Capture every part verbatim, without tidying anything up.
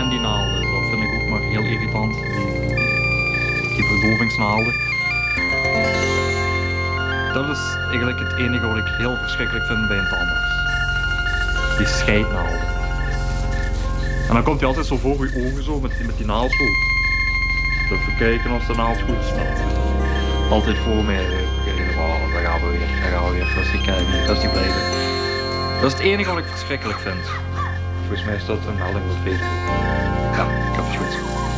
en die naalden. Dat vind ik ook maar heel irritant. Die verdovingsnaalden. Dat is eigenlijk het enige wat ik heel verschrikkelijk vind bij een tandarts. Die scheidnaalden. En dan komt hij altijd zo voor je ogen zo met die, met die naald zo. Even kijken of de naald goed staat. Altijd voor mij. Oh, daar gaan we weer, daar gaan we weer. Rustig kijken, rustig blijven. Dat is het enige wat ik verschrikkelijk vind. Volgens mij is dat een melding op Facebook. Ja, ik heb het goed.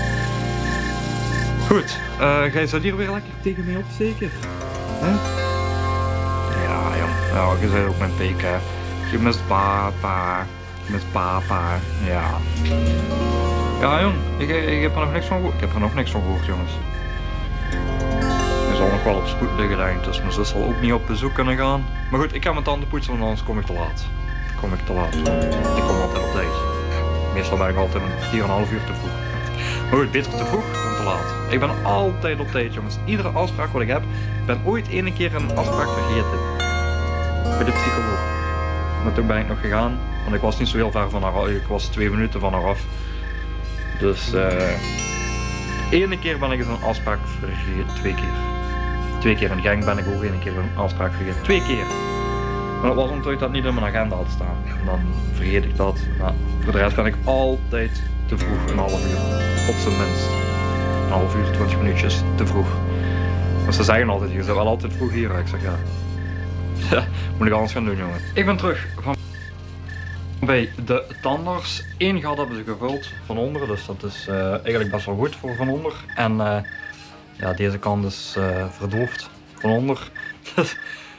Goed, uh, jij zit hier weer lekker tegen mij op zeker? Huh? Ja, jong. Ja, je zit ook met P K. Je mist papa. Je mist papa. Ja. Ja, jong. Ik, ik heb er nog niks van gehoord. Ik heb er nog niks van gehoord, jongens. Ik zal nog wel op spoed liggen, denk ik. Dus mijn zus zal ook niet op bezoek kunnen gaan. Maar goed, ik ga mijn tanden poetsen, want anders kom ik te laat. Kom ik te laat. Ik kom altijd op tijd. Meestal ben ik altijd een vier komma vijf uur te vroeg. Maar goed, beter te vroeg dan te laat. Ik ben altijd op tijd, jongens. Iedere afspraak wat ik heb, ik ben ooit ene keer een afspraak vergeten. Bij de psycholoog. Maar toen ben ik nog gegaan, want ik was niet zo heel ver van haar af. Ik was twee minuten van haar af. Dus eh... Uh, ene keer ben ik eens een afspraak vergeten. Twee keer. Twee keer in gang ben ik ook ene keer een afspraak vergeten. Twee keer. Maar dat was omdat ik dat niet in mijn agenda had staan. En dan vergeet ik dat. Maar voor de rest ben ik altijd te vroeg. Een half uur. Op zijn minst. Een half uur, twintig minuutjes te vroeg. Maar ze zeggen altijd, je bent wel altijd vroeg hier. Ik zeg ja. Ja, moet ik anders gaan doen, jongen. Ik ben terug van bij de tandarts. Eén gat hebben ze gevuld van onder. Dus dat is uh, eigenlijk best wel goed voor van onder. En uh, ja, deze kant is uh, verdoofd van onder.